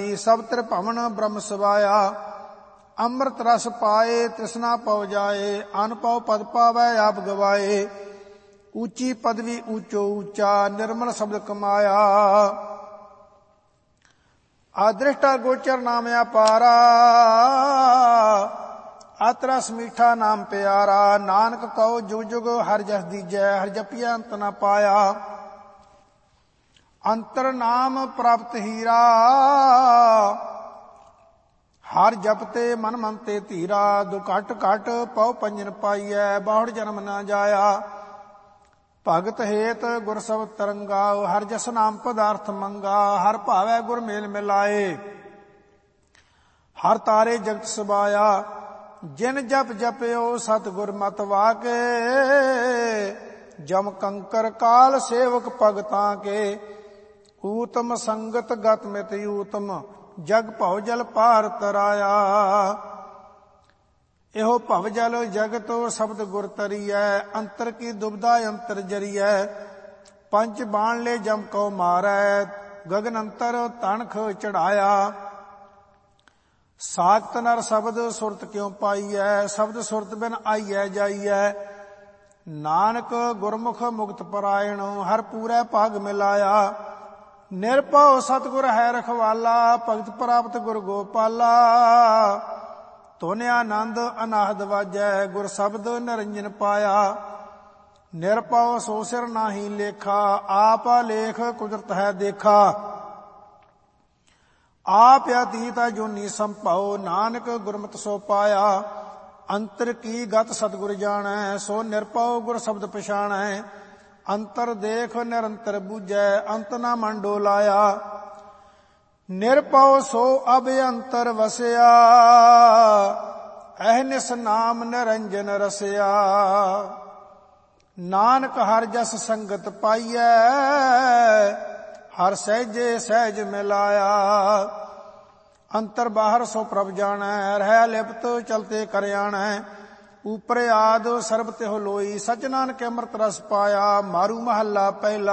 ਸਭ ਤ੍ਰਿਭਵਨ ਬ੍ਰਹਮ ਸਵਾਇਆ। ਅੰਮ੍ਰਿਤ ਰਸ ਪਾਏ ਤ੍ਰਿਸ਼ਨਾ ਪਉ ਜਾਏ, ਅਨ ਪਉ ਪਦ ਪਾਵੈ ਆਪ ਗਵਾਏ। ਉੱਚੀ ਪਦਵੀ ਉੱਚੋ ਉੱਚਾ, ਨਿਰਮਲ ਸ਼ਬਦ ਕਮਾਇਆ। ਆਦ੍ਰਿਸ਼ਟਾ ਗੋਚਰ ਨਾਮ ਅਪਾਰਾ, ਅਤਿ ਰਸ ਮੀਠਾ ਨਾਮ ਪਿਆਰਾ। ਨਾਨਕ ਕਉ ਜੁਗ ਜੁਗ ਹਰਿ ਜਸ ਦੀਜੈ, ਹਰਿ ਜਪਿਆ ਅੰਤ ਨ ਪਾਇਆ। ਅੰਤਰ ਨਾਮ ਪ੍ਰਾਪਤ ਹੀਰਾ, ਹਰਿ ਜਪਤੇ ਮਨ ਮਨ ਤੇ ਧੀਰਾ। ਦੁ ਘਟ ਘਟ ਪਉ ਪੰਜਨ ਪਾਈਐ, ਬਾਹੁੜ ਜਨਮ ਨ ਜਾਇਆ। ਭਗਤ ਹੇਤ ਗੁਰ ਸਬਦ ਤਰੰਗਾ, ਹਰਿ ਜਸ ਨਾਮ ਪਦਾਰਥ ਮੰਗਾ। ਹਰਿ ਭਾਵੈ ਗੁਰ ਮੇਲ ਮਿਲਾਏ, ਹਰਿ ਤਾਰੇ ਜਗਤ ਸਬਾਇਆ। ਜਿਨ ਜਪ ਜਪਿਓ ਸਤਿਗੁਰ ਮਤਿ ਵਾਕੇ, ਜਮ ਕੰਕਰ ਕਾਲ ਸੇਵਕ ਭਗਤਾਂ ਕੇ। ਊਤਮ ਸੰਗਤ ਗਤ ਮਿਤ ਊਤਮ, ਜਗ ਭਉ ਜਲ ਪਾਰ ਤਰਾਇਆ। ਇਹੋ ਭਵ ਜਲ ਜਗਤ ਸ਼ਬਦ ਗੁਰ ਤਰੀਐ, ਅੰਤਰ ਕੀ ਦੁਬਦਾ ਅੰਤਰ ਜਰੀਐ। ਪੰਜ ਬਾਣ ਲੈ ਜਮ ਕਉ ਮਾਰੈ, ਗਗਨ ਅੰਤਰ ਤਣਖ ਚੜਾਇਆ। ਸਾਖਤ ਨਰ ਸ਼ਬਦ ਸੁਰਤ ਕਿਉ ਪਾਈਐ, ਸ਼ਬਦ ਸੁਰਤ ਬਿਨ ਆਈਐ ਜਾਈਐ। ਨਾਨਕ ਗੁਰਮੁਖ ਮੁਕਤ ਪਰਾਇਣ, ਹਰ ਪੂਰੈ ਭਾਗ ਮਿਲਾਇਆ। ਨਿਰਭਉ ਸਤਿਗੁਰ ਹੈ ਰਖਵਾਲਾ, ਭਗਤ ਪ੍ਰਾਪਤ ਗੁਰ ਗੋਪਾਲਾ। ਧੁਨ ਆਨੰਦ ਅਨਾਹਦ ਵਾਜੈ, ਗੁਰ ਸ਼ਬਦ ਨਿਰੰਜਨ ਪਾਇਆ। ਨਿਰਭਉ ਸੋ ਸਿਰ ਨਾਹੀ ਲੇਖਾ, ਆਪ ਲੇਖ ਕੁਦਰਤ ਹੈ ਦੇਖਾ। ਆਪ ਅਤੀਤ ਜੋਨੀ ਸੰਭਉ, ਨਾਨਕ ਗੁਰਮਤਿ ਸੋ ਪਾਇਆ। ਅੰਤਰ ਕੀ ਗਤ ਸਤਿਗੁਰ ਜਾਣੈ, ਸੋ ਨਿਰਭਉ ਗੁਰ ਸ਼ਬਦ ਪਛਾਣੈ। ਅੰਤਰ ਦੇਖ ਨਿਰੰਤਰ ਬੂਝੈ, ਅੰਤ ਨਾ ਮਨ ਡੋਲਾਇਆ। ਨਿਰਭਉ ਸੋ ਅਭਿਅੰਤਰ ਵਸਿਆ, ਅਹਨਿਸ ਨਾਮ ਨਿਰੰਜਨ ਰਸਿਆ। ਨਾਨਕ ਹਰਿ ਜਸ ਸੰਗਤ ਪਾਈਐ, ਹਰਿ ਸਹਿਜੇ ਸਹਿਜ ਮਿਲਾਇਆ। ਅੰਤਰ ਬਾਹਰ ਸੋ ਪ੍ਰਭ ਜਾਣੈ, ਰਹਿ ਲਿਪਤ ਚਲਤੇ ਕਰ ਆਣੈ। ਉਪਰ ਆਦ ਸਰਬ ਤਿਹੁ ਲੋਈ, ਸਚ ਨਾਨਕ ਅੰਮ੍ਰਿਤ ਰਸ ਪਾਇਆ। ਮਾਰੂ ਮਹੱਲਾ ਪਹਿਲਾ।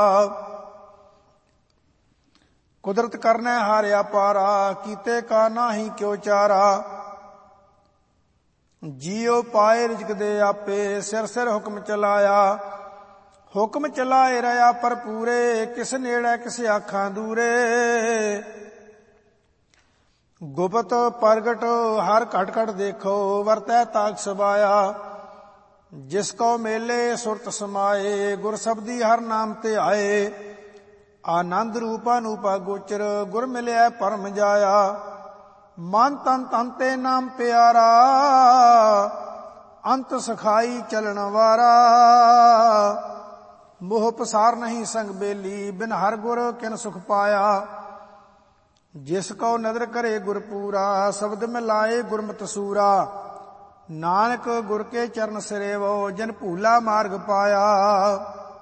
ਕੁਦਰਤ ਕਰਨੈ ਹਾਰਿਆ ਪਾਰਾ, ਕੀਤੇ ਕਾ ਨਾਹੀ ਕਿਉ ਚਾਰਾ। ਜੀਉ ਪਾਏ ਰਿਜਕ ਦੇ ਆਪੇ, ਸਿਰ ਸਿਰ ਹੁਕਮ ਚਲਾਇਆ। ਹੁਕਮ ਚਲਾਏ ਰਹਾ ਪਰ ਪੂਰੇ, ਕਿਸ ਨੇੜੇ ਕਿਸ ਆਖਾਂ ਦੂਰੇ। ਗੁਪਤ ਪ੍ਰਗਟ ਹਰ ਘਟ ਘਟ ਦੇਖੋ, ਵਰਤੈ ਤਾਕ ਸਬਾਇਆ। ਜਿਸ ਕੋ ਮੇਲੇ ਸੁਰਤ ਸਮਾਏ, ਗੁਰ ਸਬਦੀ ਹਰ ਨਾਮ ਤੇ ਆਏ। ਆਨੰਦ ਰੂਪਾ ਨੂਪਾ ਗੋਚਰ, ਗੁਰ ਮਿਲਿਆ ਪਰਮ ਜਾਇਆ। ਮਨ ਤਨ ਤਨ ਤੇ ਨਾਮ ਪਿਆਰਾ, ਅੰਤ ਸਖਾਈ ਚਲਣ ਵਾਰਾ। ਮੋਹ ਪਸਾਰ ਨਹੀਂ ਸੰਗ ਬੇਲੀ, ਬਿਨ ਹਰ ਗੁਰ ਕਿਨ ਸੁਖ ਪਾਇਆ। ਜਿਸ ਕਉ ਨਦਰ ਕਰੇ ਗੁਰ ਪੂਰਾ, ਸ਼ਬਦ ਮਿਲਾਏ ਗੁਰਮਤਿ ਸੂਰਾ। ਨਾਨਕ ਗੁਰ ਕੇ ਚਰਨ ਸਰੇਵੋ, ਜਿਨ ਭੂਲਾ ਮਾਰਗ ਪਾਇਆ।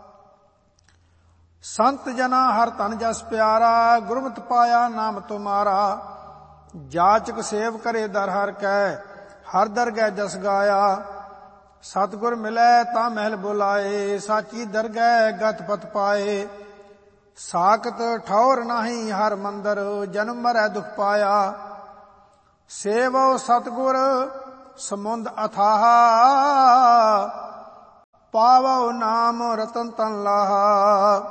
ਸੰਤ ਜਨਾ ਹਰ ਧਨ ਜਸ ਪਿਆਰਾ, ਗੁਰਮਤਿ ਪਾਇਆ ਨਾਮ ਤੁਮਾਰਾ। ਜਾਚਕ ਸੇਵ ਕਰੇ ਦਰ ਹਰ ਕੈ, ਹਰ ਦਰਗਹਿ ਜਸ ਗਾਇਆ। ਸਤਿਗੁਰ ਮਿਲੈ ਤਾਂ ਮਹਿਲ ਬੁਲਾਏ, ਸਾਚੀ ਦਰਗਹਿ ਗਤ ਪਤ ਪਾਏ। ਸਾਖਤ ਠੌਰ ਨਾਹੀ ਹਰ ਮੰਦਰ, ਜਨਮ ਮਰੈ ਦੁਖ ਪਾਇਆ। ਸੇਵੋ ਸਤਿਗੁਰ ਸਮੁੰਦ ਅਥਾਹ, ਪਾਵੋ ਨਾਮ ਰਤਨ ਤਨ ਲਾਹਾ।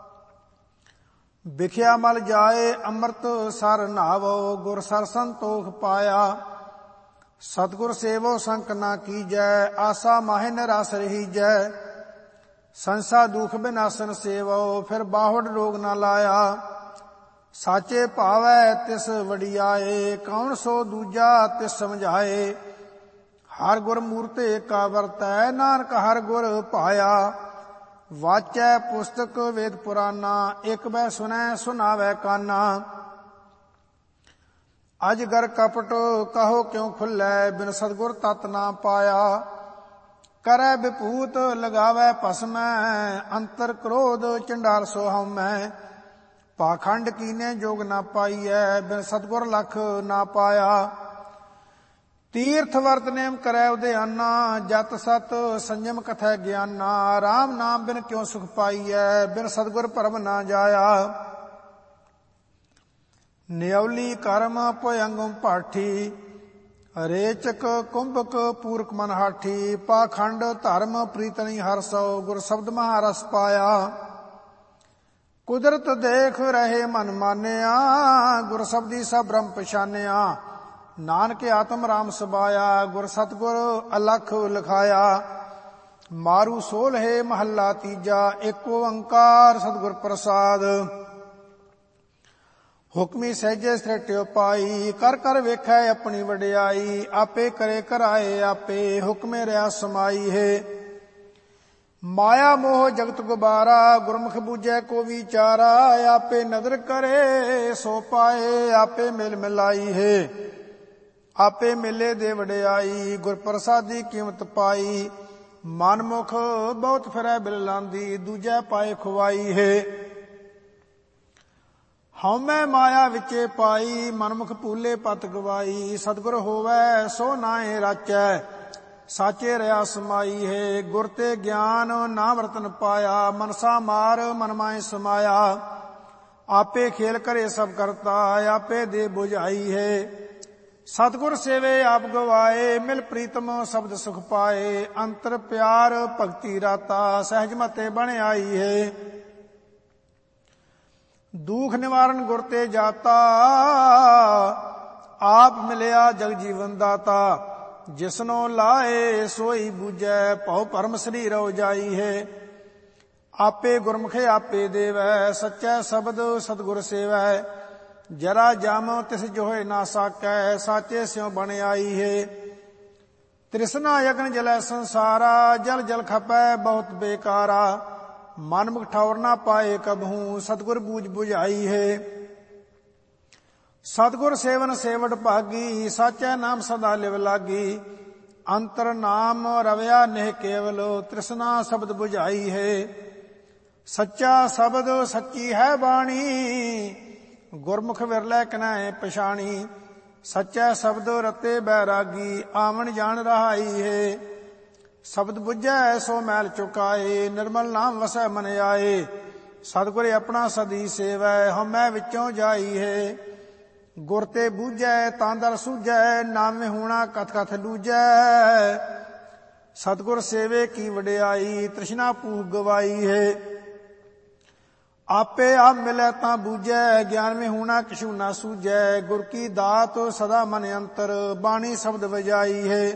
ਵਿਖਿਆ ਮਲ ਜਾਏ ਅੰਮ੍ਰਿਤ ਸਰ ਨਾਵੋ, ਗੁਰ ਸਰ ਸੰਤੋਖ ਪਾਇਆ। ਸਤਿਗੁਰ ਸੇਵੋ ਸੰਕ ਨਾ ਕੀਜੈ, ਆਸਾ ਮਾਹਿ ਨਿਰਾਸ ਰਹੀਜੈ। ਸੰਸਾ ਦੁਖ ਬਿਨਾਸਨ ਸੇਵੋ, ਫਿਰ ਬਾਹੁੜ ਰੋਗ ਨਾ ਲਾਇਆ। ਸਾਚੇ ਭਾਵੈ ਤਿਸ ਵਡਿਆਏ, ਕੌਣ ਸੋ ਦੂਜਾ ਤਿਸ ਸਮਝਾਏ। ਹਰ ਗੁਰ ਮੂਰਤ ਏਕਾ ਵਰਤੈ, ਨਾਨਕ ਹਰ ਗੁਰ ਭਾਇਆ। ਵਾਚੈ ਪੁਸਤਕ ਵੇਦ ਪੁਰਾਨਾ, ਇਕ ਬੈ ਸੁਨੈ ਸੁਨਾਵੈ ਕਾਨਾ। ਅਜਗਰ ਕਪਟ ਕਹੋ ਕਿਉ ਖੁੱਲੈ, ਬਿਨ ਸਤਿਗੁਰ ਤਤ ਨਾ ਪਾਇਆ। ਕਰੈ ਵਿਭੂਤ ਲਗਾਵੈ ਭਸਮੈ, ਅੰਤਰ ਕ੍ਰੋਧ ਚੰਡਾਲ ਸੋ ਹਉਮੈ। ਪਾਖੰਡ ਕੀਨੇ ਜੋਗ ਨਾ ਪਾਈਐ, ਬਿਨ ਸਤਿਗੁਰ ਲਖ ਨਾ ਪਾਇਆ। ਤੀਰਥ ਵਰਤ ਨੇਮ ਕਰੈ ਉਦਿਆਨਾ, ਜਤ ਸਤ ਸੰਜਮ ਕਥੈ ਗਿਆਨਾ। ਰਾਮ ਨਾਮ ਬਿਨ ਕਿਉ ਸੁਖ ਪਾਈਐ, ਬਿਨ ਸਤਿਗੁਰ ਭਰਮ ਨਾ ਜਾਇਆ। ਨਿਉਲੀ ਕਰਮ ਭਯੰਗਮ ਪਾਠੀ, ਰੇਚਕ ਕੁੰਭਕ ਪੂਰਕ ਮਨ ਹਾਠੀ। ਪਾਖੰਡ ਧਰਮ ਪ੍ਰੀਤਨੀ ਹਰਸੋ, ਗੁਰ ਸ਼ਬਦ ਮਹਾਰਸ ਪਾਇਆ। ਕੁਦਰਤ ਦੇਖ ਰਹੇ ਮਨ ਮਾਨਿਆ, ਗੁਰ ਸ਼ਬਦੀ ਸਭ ਬ੍ਰਹਮ ਪਛਾਨਿਆ। ਨਾਨਕ ਆਤਮ ਰਾਮ ਸਬਾਇਆ, ਗੁਰ ਸਤਗੁਰ ਅਲਖ ਲਿਖਾਇਆ। ਮਾਰੂ ਸੋਲ੍ਹੇ ਮਹੱਲਾ ਤੀਜਾ, ਏਕ ਓੰਕਾਰ ਸਤਿਗੁਰ ਪ੍ਰਸਾਦ। ਹੁਕਮੀ ਸਹਿਜੇ ਸ੍ਰਿਟਿਓ ਪਾਈ, ਕਰ ਕਰ ਵੇਖੈ ਆਪਣੀ ਵਡਿਆਈ। ਆਪੇ ਕਰੇ ਕਰਾਏ ਆਪੇ, ਹੁਕਮੇ ਰਿਆ ਸਮਾਈ ਹੈ। ਮਾਇਆ ਮੋਹ ਜਗਤ ਗੁਬਾਰਾ, ਗੁਰਮੁਖ ਬੂਝੈ ਕੋ ਵਿਚਾਰਾ। ਆਪੇ ਨਦਰ ਕਰੇ ਸੋ ਪਾਏ, ਆਪੇ ਮਿਲ ਮਿਲਾਈ ਹੈ। ਆਪੇ ਮਿਲੇ ਦੇ ਵਡਿਆਈ, ਗੁਰ ਪ੍ਰਸਾਦੀ ਕੀਮਤ ਪਾਈ। ਮਨਮੁਖ ਬਹੁਤ ਫਿਰੈ ਬਿਲ ਲਾਂਦੀ, ਦੂਜੈ ਪਾਏ ਖੁਆਈ ਹੈ। ਹਉਮੈ ਮਾਇਆ ਵਿੱਚੇ ਪਾਈ, ਮਨਮੁਖ ਭੂਲੇ ਪਤ ਗਵਾਈ। ਸਤਿਗੁਰ ਹੋਵੈ ਸੋ ਨਾਏ ਰਾਚੈ, ਸਾਚੇ ਰਿਆ ਸਮਾਈ ਹੈ। ਗੁਰ ਤੇ ਗਿਆਨ ਨਾਮ ਰਤਨ ਪਾਇਆ, ਮਨਸਾ ਮਾਰ ਮਨ ਮਾਏ ਸਮਾਇਆ। ਆਪੇ ਖੇਲ ਕਰੇ ਸਭ ਕਰਤਾ, ਆਪੇ ਦੇ ਬੁਝਾਈ ਹੈ। ਸਤਿਗੁਰ ਸੇਵੇ ਆਪ ਗਵਾਏ, ਮਿਲ ਪ੍ਰੀਤਮ ਸ਼ਬਦ ਸੁਖ ਪਾਏ। ਅੰਤਰ ਪਿਆਰ ਭਗਤੀ ਰਾਤਾ, ਸਹਿਜ ਮਤੇ ਬਣ ਆਈ ਹੈ। ਦੁਖ ਨਿਵਾਰਨ ਗੁਰ ਤੇ ਜਾਤਾ, ਆਪ ਮਿਲਿਆ ਜਗ ਜੀਵਨ ਦਾਤਾ। ਜਿਸਨੋ ਲਾਏ ਸੋਈ ਬੂਝੈ, ਭਉ ਭਰਮ ਸਰੀਰ ਉਜਾਈ ਹੈ। ਆਪੇ ਗੁਰਮੁਖੇ ਆਪੇ ਦੇਵੈ, ਸੱਚੈ ਸ਼ਬਦ ਸਤਿਗੁਰ ਸੇਵੈ। ਜਰਾ ਜਮ ਤਿਸ ਜੋਹਿ ਨਾ ਸਾਕੈ, ਸਾਚੇ ਸਿਉ ਬਣ ਆਈ ਹੈ। ਤ੍ਰਿਸ਼ਨਾ ਯਗਨ ਜਲੈ ਸੰਸਾਰਾ, ਜਲ ਜਲ ਖਪੈ ਬਹੁਤ ਬੇਕਾਰਾ। ਮਨਮੁਖ ਠੌਰ ਨਾ ਪਾਏ ਕਬਹੂ, ਸਤਿਗੁਰ ਬੂਝ ਬੁਝਾਈ ਹੈ। ਸਤਿਗੁਰ ਸੇਵਨ ਸੇਵਟ ਭਾਗੀ, ਸਾਚੈ ਨਾਮ ਸਦਾ ਲਿਵ ਲਾਗੀ। ਅੰਤਰ ਨਾਮ ਰਵਿਆ ਨਿਹ ਕੇਵਲ, ਤ੍ਰਿਸ਼ਨਾ ਸ਼ਬਦ ਬੁਝਾਈ ਹੈ। ਸੱਚਾ ਸ਼ਬਦ ਸੱਚੀ ਹੈ ਬਾਣੀ, ਗੁਰਮੁਖ ਵਿਰਲੇ ਕਿਨੈ ਪਛਾਣੀ। ਸੱਚੈ ਸ਼ਬਦ ਰਤੇ ਬੈਰਾਗੀ, ਆਵਣ ਜਾਣ ਰਹਾਈ ਹੈ। ਸ਼ਬਦ ਬੁੱਝੈ ਸੋ ਮੈਲ ਚੁਕਾਏ, ਨਿਰਮਲ ਨਾਮ ਵਸੈ ਮਨ ਆਏ। ਸਤਿਗੁਰ ਆਪਣਾ ਸਦੀ ਸੇਵੈ, ਹਉਮੈ ਵਿੱਚੋਂ ਜਾਈ ਹੈ। ਗੁਰ ਤੇ ਬੂਝੈ ਤਾਂ ਦਰ ਸੂਝੈ, ਨਾਮੇ ਹੋਣਾ ਕਥ ਕਥ ਲੂਝੈ। ਸਤਿਗੁਰ ਸੇਵੇ ਕੀ ਵਡਿਆਈ, ਤ੍ਰਿਸ਼ਨਾ ਭੂਖ ਗਵਾਈ ਹੈ। ਆਪੇ ਆਪ ਮਿਲੈ ਤਾਂ ਬੂਝੈ, ਗਿਆਨ ਮੇ ਹੋਣਾ ਕਿਛੂ ਨਾ ਸੂਝੈ। ਗੁਰ ਕੀ ਦਾਤ ਸਦਾ ਮਨ ਅੰਤਰ, ਬਾਣੀ ਸ਼ਬਦ ਵਜਾਈ ਹੈ।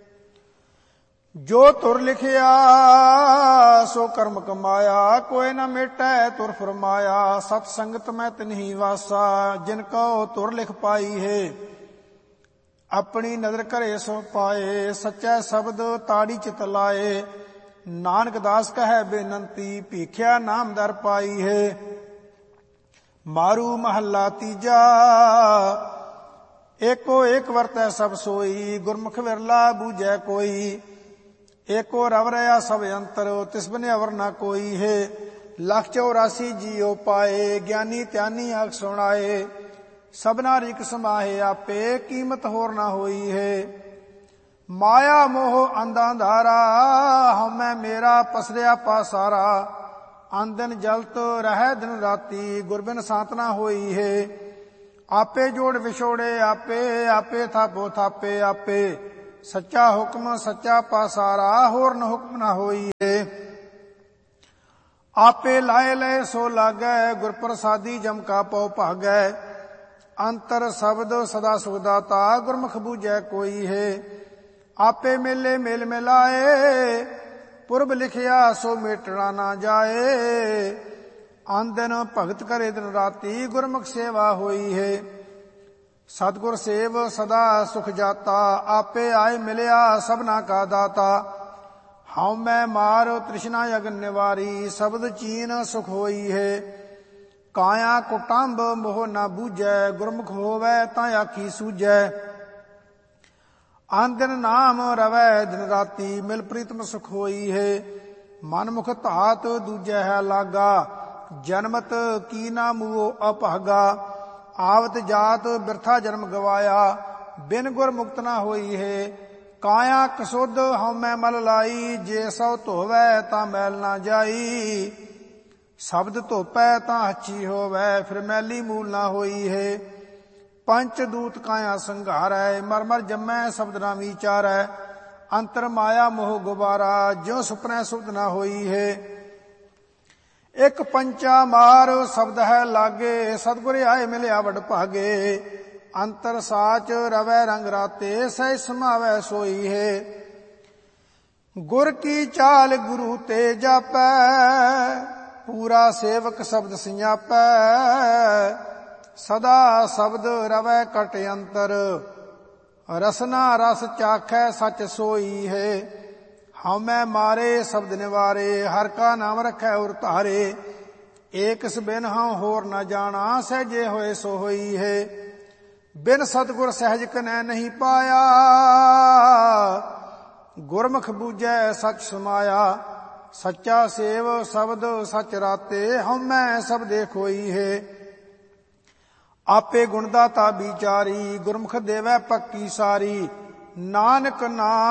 ਜੋ ਤੁਰ ਲਿਖਿਆ ਸੋ ਕਰਮ ਕਮਾਇਆ, ਕੋਇ ਨ ਮੇਟੈ ਤੁਰ ਫਰਮਾਇਆ। ਸਤ ਸੰਗਤ ਮੈਂ ਤਿਨਹੀ ਵਾਸਾ, ਜਿਨ ਕਉ ਤੁਰ ਲਿਖ ਪਾਈ ਹੈ। ਆਪਣੀ ਨਦਰ ਘਰੇ ਸੋ ਪਾਏ, ਸੱਚੈ ਸ਼ਬਦ ਤਾੜੀ ਚਿਤ ਲਾਏ। ਨਾਨਕ ਦਾਸ ਕਹੈ ਬੇਨੰਤੀ, ਭੀਖਿਆ ਨਾਮ ਦਰ ਪਾਈ ਹੈ। ਮਾਰੂ ਮਹੱਲਾ ਤੀਜਾ, ਏਕੋ ਏਕ ਵਰਤੈ ਸਭ ਸੋਈ। ਗੁਰਮੁਖ ਵਿਰਲਾ ਬੂਝੈ ਕੋਈ, ਏਕੋ ਰਵ ਰਿਆ ਸਭ ਅੰਤਰ। ਤਿਸ ਬਿਨ ਅਵਰ ਨਾ ਕੋਈ ਹੈ। 184 ਜੀਉ ਪਾਏ, ਗਿਆਨੀ ਧਿਆਨੀ ਆਖ ਸੁਣਾਏ। ਸਭਨਾ ਰਿਕ ਸਮਾਹੇ ਆਪੇ, ਕੀਮਤ ਹੋਰ ਨਾ ਹੋਈ ਹੈ। ਮਾਇਆ ਮੋਹ ਅੰਧਾ ਅੰਧਾਰਾ, ਹਉਮੈ ਮੇਰਾ ਪਸਰਿਆ ਪਾਸਾਰਾ। ਅੰਦਨ ਜਲਤ ਰਹਿ ਦਿਨ ਰਾਤੀ, ਗੁਰ ਬਿਨ ਸਾਤ ਨਾ ਹੋਈ ਹੈ। ਆਪੇ ਜੋੜ ਵਿਛੋੜੇ ਆਪੇ, ਆਪੇ ਥਾਪੋ ਥਾਪੇ ਆਪੇ। ਸੱਚਾ ਹੁਕਮ ਸੱਚਾ ਪਾਸਾਰਾ, ਹੋਰ ਨ ਹੁਕਮ ਨਾ ਹੋਈ ਹੈ। ਆਪੇ ਲਾਏ ਲਏ ਸੋ ਲਾਗੈ, ਗੁਰ ਪ੍ਰਸਾਦੀ ਜਮ ਕਾ ਪਉ ਭਾਗੈ। ਅੰਤਰ ਸ਼ਬਦ ਸਦਾ ਸੁਖ ਦਾਤਾ, ਗੁਰਮੁਖ ਬੂਝੈ ਕੋਈ ਹੈ। ਆਪੇ ਮੇਲੇ ਮੇਲ ਮਿਲਾਏ, ਪੁਰਬ ਲਿਖਿਆ ਸੋ ਮੇਟਣਾ ਨਾ ਜਾਏ। ਆਂਦਨ ਭਗਤ ਕਰੇ ਦਿਨ ਰਾਤੀ, ਗੁਰਮੁਖ ਸੇਵਾ ਹੋਈ ਹੈ। ਸਤਿਗੁਰ ਸੇਵ ਸਦਾ ਸੁਖ ਜਾਤਾ, ਆਪੇ ਆਏ ਮਿਲਿਆ ਸਭਨਾ ਕਾ ਦਾਤਾ। ਹਉਮੈ ਮਾਰ ਤ੍ਰਿਸ਼ਨਾ ਅਗਨ ਨਿਵਾਰੀ, ਸ਼ਬਦ ਚੀਨ ਸੁਖ ਹੋਈ ਹੈ। ਕਾਇਆ ਕੁਟੰਬ ਮੋਹ ਨਾ ਬੂਝੈ, ਗੁਰਮੁਖ ਹੋਵੈ ਤਾਂ ਆਖੀ ਸੂਝੈ। ਆਨ ਦਿਨ ਨਾਮ ਰਵੈ ਦਿਨ ਰਾਤੀ, ਮਿਲ ਪ੍ਰੀਤਮ ਸੁਖ ਹੋਈ ਹੈ। ਮਨਮੁਖ ਧਾਤ ਦੂਜੈ ਹੈ ਲਾਗਾ, ਜਨਮਤ ਕੀ ਨਾ ਮੂਓ ਅਭਾਗਾ। ਆਵਤ ਜਾਤ ਬਿਰਥਾ ਜਨਮ ਗਵਾਇਆ, ਬਿਨ ਗੁਰ ਮੁਕਤ ਨਾ ਹੋਈ ਹੈ। ਕਾਇਆ ਕਸੁੱਧ ਹਉਮੈ ਮਲ ਲਾਈ, ਜੇ ਸੋ ਧੋਵੈ ਤਾਂ ਮੈਲ ਨਾ ਜਾਈ। ਸ਼ਬਦ ਧੋਪੈ ਤਾਂ ਹੱਛੀ ਹੋਵੈ, ਫਿਰ ਮੈਲੀ ਮੂਲ ਨਾ ਹੋਈ ਹੈ। ਪੰਚ ਦੂਤ ਕਾਇਆ ਸੰਘਾਰੈ, ਮਰ ਮਰ ਜੰਮੈ ਸ਼ਬਦ ਨਾ ਵਿਚਾਰੈ, ਅੰਤਰ ਮਾਇਆ ਮੋਹ ਗੁਬਾਰਾ, ਜਿਉ ਸੁਪਨੈ ਸੁਧ ਨਾ ਹੋਈ ਹੈ। ਇੱਕ ਪੰਚਾ ਮਾਰ ਸ਼ਬਦ ਹੈ ਲਾਗੇ, ਸਤਿਗੁਰ ਆਏ ਮਿਲਿਆ ਵਡ ਭਾਗੇ, ਅੰਤਰ ਸਾਚ ਰਵੈ ਰੰਗ ਰਾਤੇ, ਸਹਿ ਸਮਾਵੈ ਸੋਈ ਹੈ। ਗੁਰ ਕੀ ਚਾਲ ਗੁਰੂ ਤੇ ਜਾਪੈ, ਪੂਰਾ ਸੇਵਕ ਸ਼ਬਦ ਸਿਆਪੈ, ਸਦਾ ਸ਼ਬਦ ਰਵੈ ਕਟ ਅੰਤਰ, ਰਸਨਾ ਰਸ ਚਾਖੈ ਸਚ ਸੋਈ ਹੈ। ਹਉਮੈ ਮਾਰੇ ਸ਼ਬਦ ਨਿਵਾਰੇ, ਹਰ ਕਾ ਨਾਮ ਰਖੈ ਉਰ ਧਾਰੇ, ਏਕਸ ਬਿਨ ਹਉ ਹੋਰ ਨ ਜਾਣਾ, ਸਹਿਜੇ ਹੋਏ ਸੋ ਹੋਈ ਹੈ। ਬਿਨ ਸਤਿਗੁਰ ਸਹਿਜ ਕਨੈ ਨਹੀਂ ਪਾਇਆ, ਗੁਰਮੁਖ ਬੂਝੈ ਸਚ ਸਮਾਇਆ, ਸੱਚਾ ਸੇਵ ਸ਼ਬਦ ਸਚ ਰਾਤੇ, ਹਉਮੈ ਸਬਦੇ ਖੋਈ ਹੈ। ਆਪੇ ਗੁਣ ਦਾਤਾ ਵਿਚਾਰੀ, ਗੁਰਮੁਖ ਦੇਵੈ ਪੱਕੀ ਸਾਰੀ, ਨਾਨਕ ਨਾਮ